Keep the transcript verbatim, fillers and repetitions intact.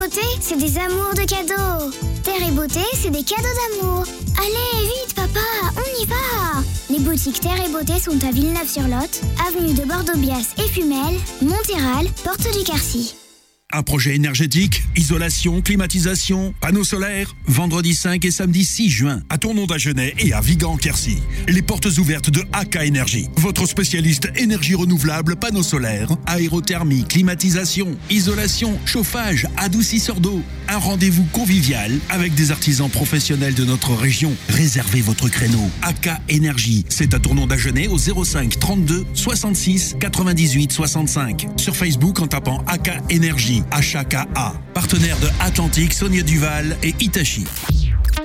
Beauté, c'est des amours de cadeaux. Terre et Beauté, c'est des cadeaux d'amour. Allez, vite papa, on y va. Les boutiques Terre et Beauté sont à Villeneuve-sur-Lot, avenue de Bordeaux-Bias et Fumel, Montéral, porte du Quercy. Un projet énergétique, isolation, climatisation, panneaux solaires. Vendredi cinq et samedi six juin, à Tournon-d'Agenais et à Vigan-Quercy. Les portes ouvertes de A K Énergie. Votre spécialiste énergie renouvelable, panneaux solaires, aérothermie, climatisation, isolation, chauffage, adoucisseur d'eau. Un rendez-vous convivial avec des artisans professionnels de notre région. Réservez votre créneau. A K Énergie, c'est à Tournon-d'Agenais au zéro cinq trente-deux soixante-six quatre-vingt-dix-huit soixante-cinq. Sur Facebook en tapant A K Énergie. H A K A, partenaire de Atlantique, Sonia Duval et Hitachi.